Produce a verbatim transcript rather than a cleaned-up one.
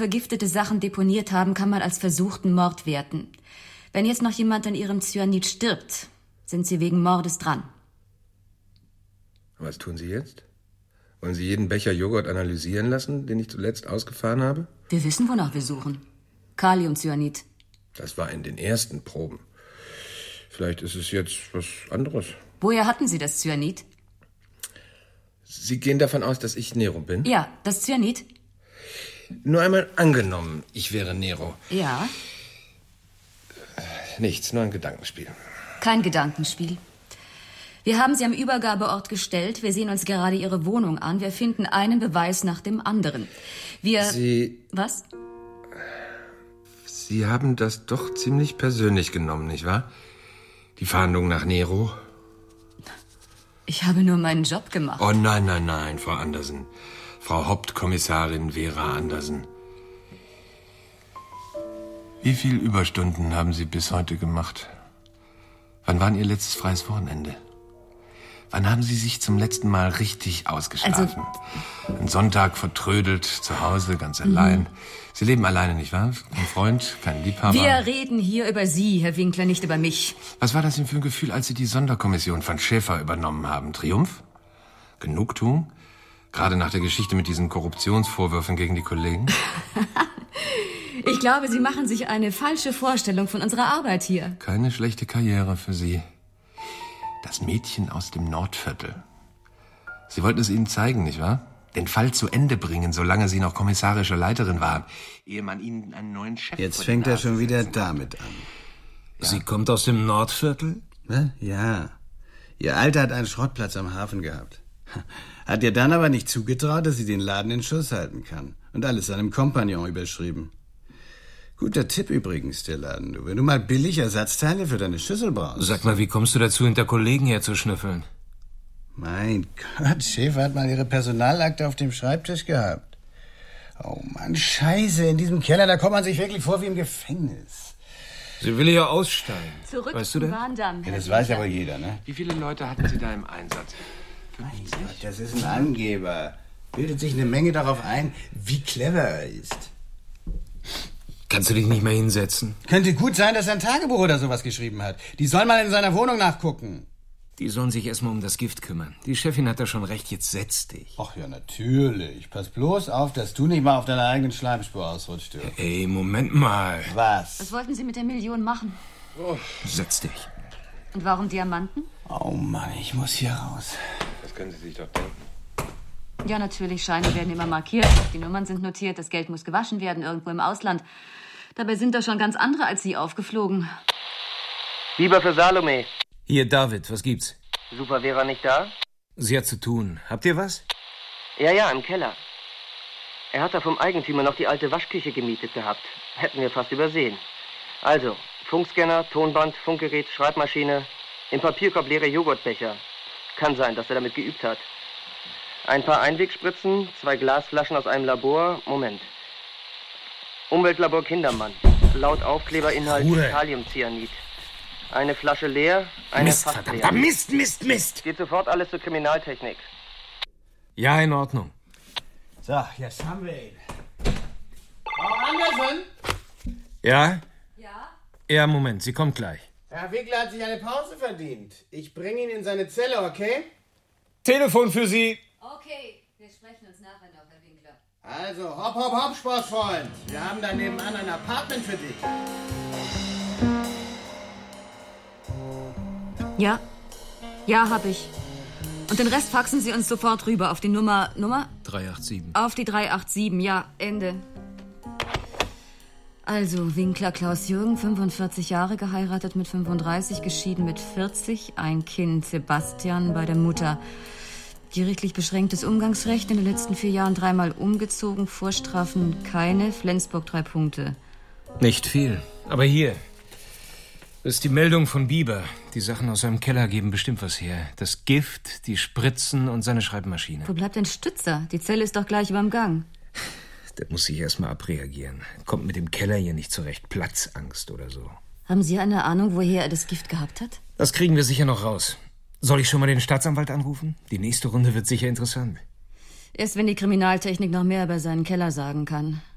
vergiftete Sachen deponiert haben, kann man als versuchten Mord werten. Wenn jetzt noch jemand an Ihrem Cyanid stirbt, sind Sie wegen Mordes dran. Was tun Sie jetzt? Wollen Sie jeden Becher Joghurt analysieren lassen, den ich zuletzt ausgefahren habe? Wir wissen, wonach wir suchen. Kaliumcyanid. Das war in den ersten Proben. Vielleicht ist es jetzt was anderes. Woher hatten Sie das Cyanid? Sie gehen davon aus, dass ich Nero bin? Ja, das Cyanid. Nur einmal angenommen, ich wäre Nero. Ja. Nichts, nur ein Gedankenspiel. Kein Gedankenspiel. Wir haben Sie am Übergabeort gestellt. Wir sehen uns gerade Ihre Wohnung an. Wir finden einen Beweis nach dem anderen. Wir... Sie... Was? Sie haben das doch ziemlich persönlich genommen, nicht wahr? Die Fahndung nach Nero. Ich habe nur meinen Job gemacht. Oh nein, nein, nein, Frau Andersen. Frau Hauptkommissarin Vera Andersen. Wie viel Überstunden haben Sie bis heute gemacht? Wann war Ihr letztes freies Wochenende? Wann haben Sie sich zum letzten Mal richtig ausgeschlafen? Also, Ein Sonntag vertrödelt, zu Hause, ganz mhm. allein. Sie leben alleine, nicht wahr? Kein Freund, kein Liebhaber. Wir reden hier über Sie, Herr Winkler, nicht über mich. Was war das denn für ein Gefühl, als Sie die Sonderkommission von Schäfer übernommen haben? Triumph? Genugtuung? Gerade nach der Geschichte mit diesen Korruptionsvorwürfen gegen die Kollegen? Ich glaube, Sie machen sich eine falsche Vorstellung von unserer Arbeit hier. Keine schlechte Karriere für Sie. Das Mädchen aus dem Nordviertel. Sie wollten es Ihnen zeigen, nicht wahr? Den Fall zu Ende bringen, solange Sie noch kommissarische Leiterin waren, ehe man Ihnen einen neuen Chef... Jetzt fängt er schon wieder damit an. Ja. Sie kommt aus dem Nordviertel? Ne? Ja. Ihr Alter hat einen Schrottplatz am Hafen gehabt. Hat ihr dann aber nicht zugetraut, dass sie den Laden in Schuss halten kann. Und alles seinem Kompagnon überschrieben. Guter Tipp übrigens, der Laden. Du, wenn du mal billig Ersatzteile für deine Schüssel brauchst. Sag mal, wie kommst du dazu, hinter Kollegen herzuschnüffeln? Mein Gott, Schäfer hat mal ihre Personalakte auf dem Schreibtisch gehabt. Oh Mann, Scheiße, in diesem Keller, da kommt man sich wirklich vor wie im Gefängnis. Sie will ja aussteigen. Zurück weißt du zum denn? Warndamm. Ja, das weiß ja wohl jeder, ne? Wie viele Leute hatten Sie da im Einsatz? Mein Gott, das ist ein Angeber. Bildet sich eine Menge darauf ein, wie clever er ist. Kannst du dich nicht mehr hinsetzen? Könnte gut sein, dass er ein Tagebuch oder sowas geschrieben hat. Die soll mal in seiner Wohnung nachgucken. Die sollen sich erstmal um das Gift kümmern. Die Chefin hat da schon recht, jetzt setz dich. Ach ja, natürlich. Pass bloß auf, dass du nicht mal auf deiner eigenen Schleimspur ausrutscht. Ey, Moment mal. Was? Was wollten Sie mit der Million machen? Oh. Setz dich. Und warum Diamanten? Oh Mann, ich muss hier raus. Das können Sie sich doch denken. Ja, natürlich, Scheine werden immer markiert. Die Nummern sind notiert, das Geld muss gewaschen werden, irgendwo im Ausland. Dabei sind da schon ganz andere als Sie aufgeflogen. Lieber für Salome. Hier, David, was gibt's? Super, Vera nicht da? Sie hat zu tun. Habt ihr was? Ja, ja, im Keller. Er hat da vom Eigentümer noch die alte Waschküche gemietet gehabt. Hätten wir fast übersehen. Also, Funkscanner, Tonband, Funkgerät, Schreibmaschine, im Papierkorb leere Joghurtbecher. Kann sein, dass er damit geübt hat. Ein paar Einwegspritzen, zwei Glasflaschen aus einem Labor. Moment. Umweltlabor Kindermann. Laut Aufkleberinhalt Kaliumcyanid. Eine Flasche leer, eine Mist, fast verdammt. leer. Mist, Mist, Mist. Geht sofort alles zur Kriminaltechnik. Ja, in Ordnung. So, jetzt haben wir ihn. Frau Andersen? Ja? Ja? Ja, Moment, sie kommt gleich. Herr Winkler hat sich eine Pause verdient. Ich bringe ihn in seine Zelle, okay? Telefon für Sie. Okay, wir sprechen uns nachher noch, Herr Winkler. Also, hopp, hopp, hopp, Sportfreund. Wir haben da nebenan ein Apartment für dich. Ja, ja, hab ich. Und den Rest faxen Sie uns sofort rüber auf die Nummer... Nummer? drei acht sieben. Auf die drei acht sieben, ja, Ende. Also, Winkler Klaus Jürgen, fünfundvierzig Jahre, geheiratet mit fünfunddreißig, geschieden mit vierzig, ein Kind, Sebastian, bei der Mutter. Gerichtlich beschränktes Umgangsrecht, in den letzten vier Jahren dreimal umgezogen, Vorstrafen keine, Flensburg drei Punkte. Nicht viel, aber hier... Das ist die Meldung von Bieber. Die Sachen aus seinem Keller geben bestimmt was her. Das Gift, die Spritzen und seine Schreibmaschine. Wo bleibt denn Stützer? Die Zelle ist doch gleich überm Gang. Der muss sich erstmal abreagieren. Kommt mit dem Keller hier nicht zurecht. Platzangst oder so. Haben Sie eine Ahnung, woher er das Gift gehabt hat? Das kriegen wir sicher noch raus. Soll ich schon mal den Staatsanwalt anrufen? Die nächste Runde wird sicher interessant. Erst wenn die Kriminaltechnik noch mehr über seinen Keller sagen kann.